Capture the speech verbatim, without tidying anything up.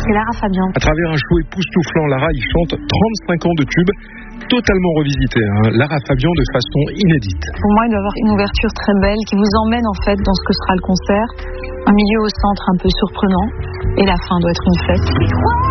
c'est Lara Fabian. À travers un show époustouflant, Lara y chante trente-cinq ans de tubes, totalement revisité, hein. Lara Fabian de façon inédite. Pour moi, il doit y avoir une ouverture très belle qui vous emmène en fait dans ce que sera le concert. Un milieu au centre un peu surprenant et la fin doit être une fête.